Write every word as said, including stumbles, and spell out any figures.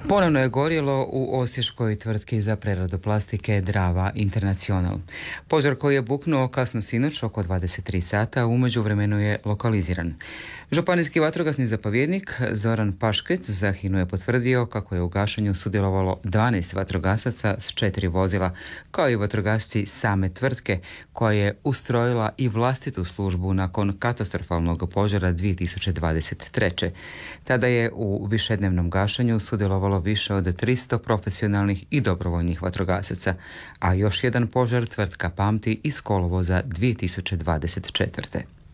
Ponovno je gorjelo u osječkoj tvrtki za preradu plastike Drava International. Požar koji je buknuo kasno sinoć oko dvadeset tri sata u međuvremenu je lokaliziran. Županijski vatrogasni zapovjednik Zoran Paškec za Hinu je potvrdio kako je u gašenju sudjelovalo dvanaest vatrogasaca s četiri vozila, kao i vatrogasci same tvrtke koja je ustrojila i vlastitu službu nakon katastrofalnog požara dvije tisuće dvadeset treće. Tada je u višednevnom gašenju sudjelovalo više od tristo profesionalnih i dobrovoljnih vatrogasaca, a još jedan požar tvrtka pamti iz kolovoza dvije tisuće dvadeset četvrte.